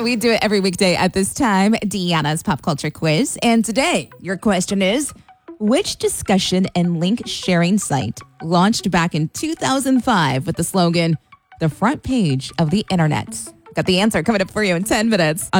We do it every weekday at this time, Deanna's Pop Culture Quiz. And today, your question is, which discussion and link sharing site launched back in 2005 with the slogan, the front page of the internet? Got the answer coming up for you in 10 minutes.